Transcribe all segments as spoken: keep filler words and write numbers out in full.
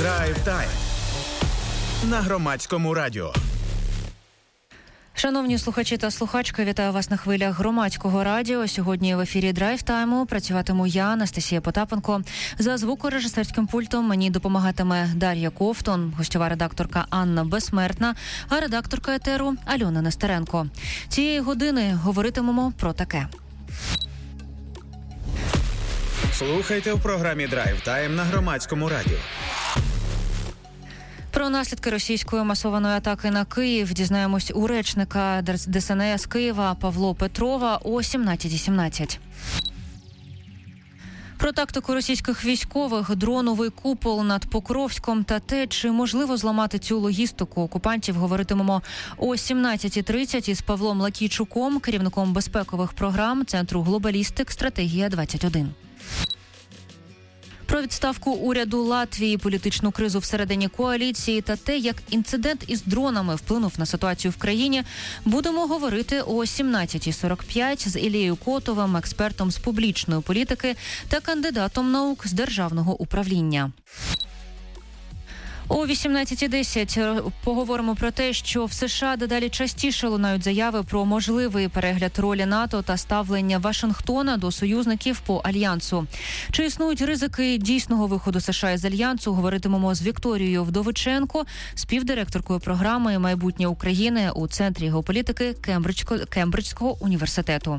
Драйв-тайм на Громадському радіо. Шановні слухачі та слухачки, вітаю вас на хвилях Громадського радіо. Сьогодні в ефірі Драйв-тайму працюватиму я, Анастасія Потапенко. За звукорежисерським пультом мені допомагатиме Дар'я Ковтун, гостьова редакторка Анна Безсмертна, а редакторка етеру Альона Нестеренко. Цієї години говоритимемо про таке. Слухайте в програмі Драйв-тайм на Громадському радіо. Про наслідки російської масованої атаки на Київ дізнаємось у речника ДСНС Києва Павла Петрова о сімнадцята сімнадцять. Про тактику російських військових, дроновий купол над Покровськом та те, чи можливо зламати цю логістику окупантів, говоритимемо о сімнадцята тридцять із Павлом Лакійчуком, керівником безпекових програм Центру глобалістик «Стратегія двадцять один». Про відставку уряду Латвії, політичну кризу всередині коаліції та те, як інцидент із дронами вплинув на ситуацію в країні, будемо говорити о сімнадцята сорок п'ять з Ілією Котовим, експертом з публічної політики та кандидатом наук з державного управління. О вісімнадцята десять поговоримо про те, що в США дедалі частіше лунають заяви про можливий перегляд ролі НАТО та ставлення Вашингтона до союзників по Альянсу. Чи існують ризики дійсного виходу США із Альянсу, говоритимемо з Вікторією Вдовиченко, співдиректоркою програми «Майбутнє України» у Центрі геополітики Кембриджського університету.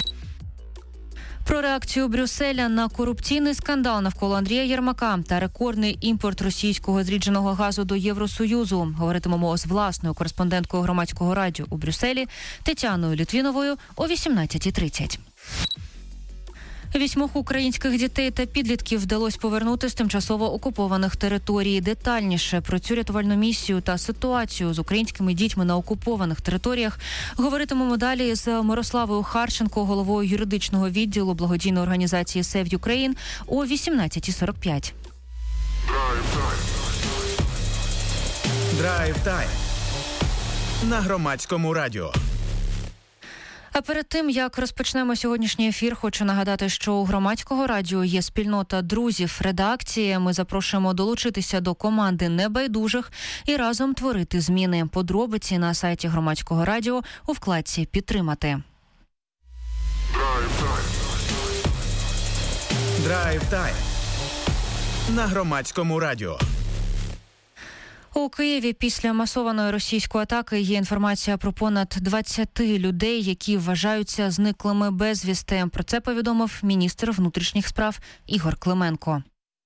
Про реакцію Брюсселя на корупційний скандал навколо Андрія Єрмака та рекордний імпорт російського зрідженого газу до Євросоюзу говоритимемо з власною кореспонденткою Громадського радіо у Брюсселі Тетяною Літвіновою о вісімнадцята тридцять. Вісьмох українських дітей та підлітків вдалося повернути з тимчасово окупованих територій. Детальніше про цю рятувальну місію та ситуацію з українськими дітьми на окупованих територіях говоритимемо далі з Мирославою Харченко, головою юридичного відділу благодійної організації Save Ukraine о вісімнадцята сорок п'ять. Драйв-тайм на Громадському радіо. А перед тим, як розпочнемо сьогоднішній ефір, хочу нагадати, що у Громадського радіо є спільнота друзів редакції. Ми запрошуємо долучитися до команди небайдужих і разом творити зміни. Подробиці на сайті Громадського радіо у вкладці «Підтримати». Драйв-тайм на Громадському радіо. У Києві після масованої російської атаки є інформація про понад двадцять людей, які вважаються зниклими безвісти. Про це повідомив міністр внутрішніх справ Ігор Клименко.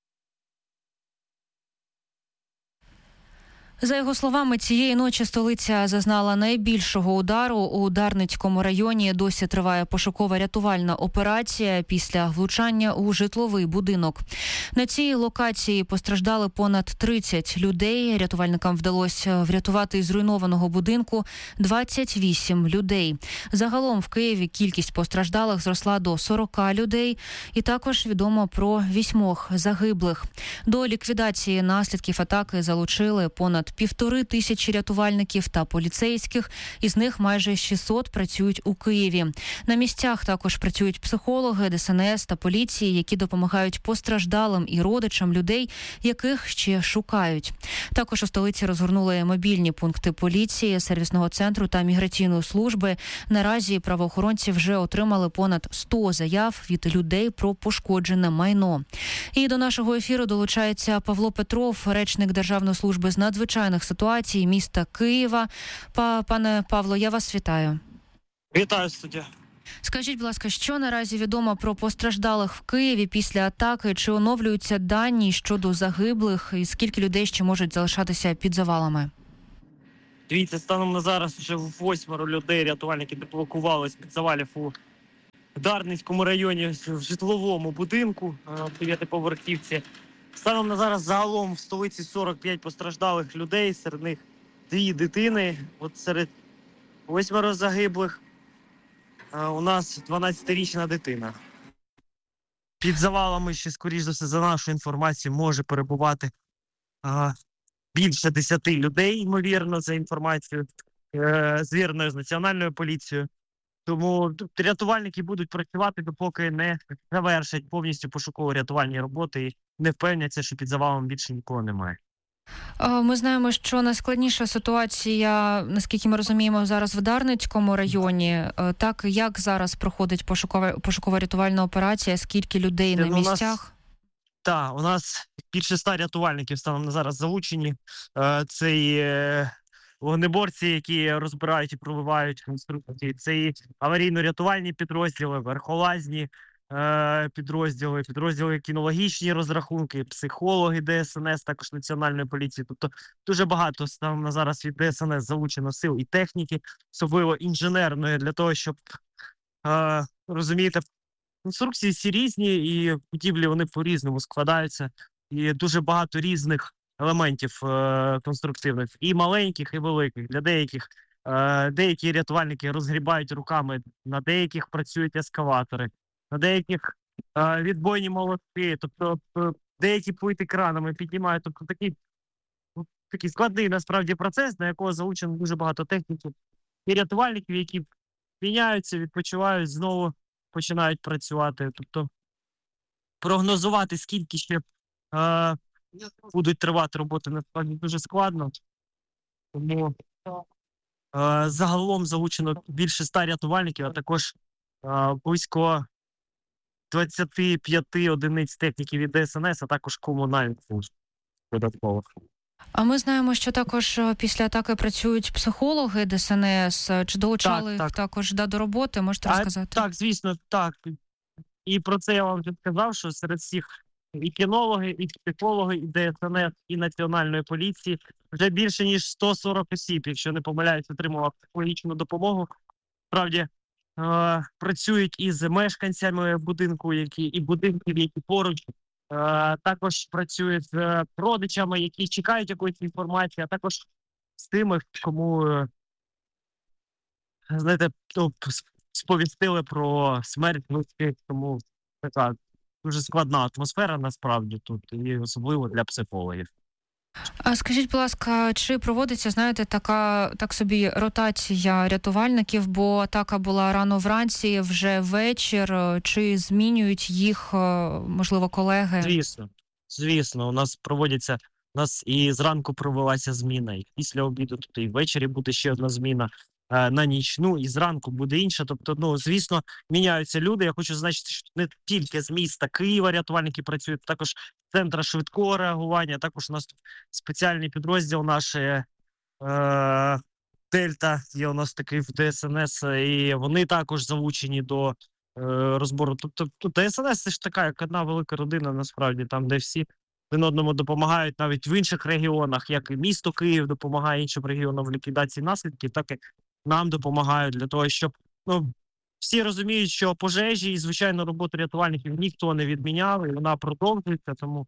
За його словами, цієї ночі столиця зазнала найбільшого удару. У Дарницькому районі досі триває пошукова рятувальна операція після влучання у житловий будинок. На цій локації постраждали понад тридцять людей. Рятувальникам вдалося врятувати із зруйнованого будинку двадцять вісім людей. Загалом в Києві кількість постраждалих зросла до сорок людей. І також відомо про вісьмох загиблих. До ліквідації наслідків атаки залучили понад півтори тисячі рятувальників та поліцейських, із них майже шістсот працюють у Києві. На місцях також працюють психологи, ДСНС та поліції, які допомагають постраждалим і родичам людей, яких ще шукають. Також у столиці розгорнули мобільні пункти поліції, сервісного центру та міграційної служби. Наразі правоохоронці вже отримали понад сто заяв від людей про пошкоджене майно. І до нашого ефіру долучається Павло Петров, речник Державної служби з надзвичайних ситуацій міста Києва. Пане Павло, я вас вітаю. Вітаю, студія. Скажіть, будь ласка, що наразі відомо про постраждалих в Києві після атаки? Чи оновлюються дані щодо загиблих? І скільки людей ще можуть залишатися під завалами? Дивіться, станом на зараз вже восьмеро людей рятувальники деблокувались під завалів у Дарницькому районі в житловому будинку в дев'ятиповерхівці. Станом на зараз загалом в столиці сорок п'ять постраждалих людей, серед них дві дитини. От серед восьмеро загиблих у нас дванадцятирічна дитина. Під завалами ще, скоріш за все, за нашою інформацією, може перебувати а, більше десяти людей, ймовірно, за інформацією, е, звіреною з Національною поліцією. Тому рятувальники будуть працювати, допоки не завершать повністю пошуково-рятувальні роботи і не впевняться, що під завалом більше нікого немає. Ми знаємо, що найскладніша ситуація, наскільки ми розуміємо, зараз в Дарницькому районі. Так, як зараз проходить пошукова, пошуково-рятувальна операція? Скільки людей Це, на ну, місцях? Так, у нас більше ста рятувальників станом на зараз залучені. Це і вогнеборці, які розбирають і пробивають конструкції. Це і аварійно-рятувальні підрозділи, верхолазні підрозділи, підрозділи кінологічні розрахунки, психологи ДСНС, також Національної поліції. Тобто дуже багато станом на зараз від ДСНС залучено сил і техніки, особливо інженерної, для того, щоб, розумієте, конструкції всі різні, і будівлі вони по-різному складаються. І дуже багато різних елементів е, конструктивних, і маленьких, і великих. Для деяких е, деякі рятувальники розгрібають руками, на деяких працюють ескаватори, на деяких е, відбойні молотки, тобто е, деякі плити кранами піднімають. Тобто такий, такий складний насправді процес, на якого залучено дуже багато техніків і рятувальників, які міняються, відпочивають, знову починають працювати. Тобто прогнозувати, скільки ще е, будуть тривати роботи, насправді дуже складно. Тому е, загалом залучено більше ста рятувальників, а також е, близько двадцять п'ять одиниць техніки від ДСНС, а також комунальних служб додатково. А ми знаємо, що також після атаки працюють психологи ДСНС. Чи долучали так, їх так. також да, до роботи? Можете а, розказати? Так, звісно, так. І про це я вам вже сказав, що серед всіх і кінологи, і психологи, і ДСНС, і Національної поліції вже більше ніж сто сорок осіб, якщо не помиляюсь, отримував психологічну допомогу. Справді е- працюють із мешканцями будинку, які і будинків, які поруч. Е- також працюють з родичами, які чекають якоїсь інформації, а також з тими, кому, е- знаєте, ну, сповістили про смерть близьких, тому така дуже складна атмосфера насправді тут, і особливо для психологів. А скажіть, будь ласка, чи проводиться, знаєте, така, так собі, ротація рятувальників, бо атака була рано вранці, вже вечір, чи змінюють їх, можливо, колеги? Звісно, звісно, у нас проводяться, у нас і зранку провелася зміна, і після обіду, тобто і ввечері буде ще одна зміна на нічну, і зранку буде інша. Тобто, ну, звісно, міняються люди. Я хочу зазначити, що не тільки з міста Києва рятувальники працюють, також центра швидкого реагування, також у нас тут спеціальний підрозділ наш е, Дельта, є у нас такий в ДСНС, і вони також залучені до е, розбору. Тобто, тут ДСНС – це ж така, як одна велика родина, насправді, там, де всі один одному допомагають навіть в інших регіонах, як і місто Київ допомагає іншим регіонам в ліквідації наслідків, так і нам допомагають для того, щоб, ну, всі розуміють, що пожежі і, звичайно, роботу рятувальників ніхто не відміняв, і вона продовжується, тому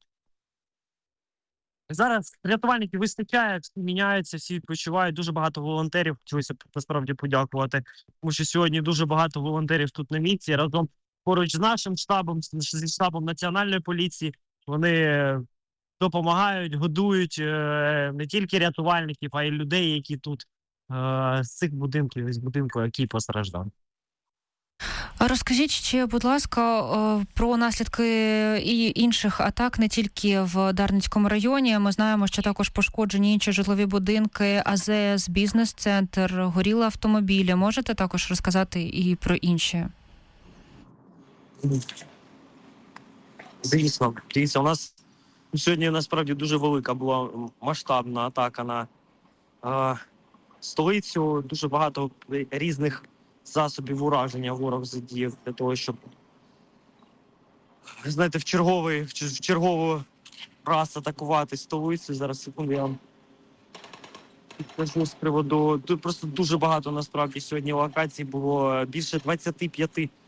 зараз рятувальників вистачає, всі міняються, всі відпочивають, дуже багато волонтерів, хотілося б насправді подякувати, тому що сьогодні дуже багато волонтерів тут на місці, разом поруч з нашим штабом, зі штабом Національної поліції, вони допомагають, годують е, не тільки рятувальників, а й людей, які тут з цих будинків, з будинку, який постраждав. Розкажіть ще, будь ласка, про наслідки і інших атак не тільки в Дарницькому районі. Ми знаємо, що також пошкоджені інші житлові будинки, АЗС, бізнес-центр, горіли автомобілі. Можете також розказати і про інші? Звісно. Дивіться, у нас сьогодні насправді дуже велика була масштабна атака на е, столицю. Дуже багато різних засобів ураження ворог задіяв для того, щоб, знаєте, в черговий, в чергову раз атакувати столицю. Зараз, секунду, я вам підкажу з приводу. Тут просто дуже багато, насправді, сьогодні локацій було. Більше двадцять п'ять